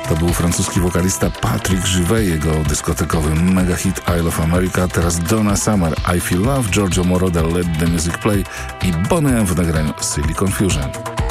To był francuski wokalista Patrick Juvet, jego dyskotekowy mega hit Isle of America. Teraz Donna Summer, I Feel Love, Giorgio Moroder, Let the Music Play i Boney M w nagraniu Silly Confusion.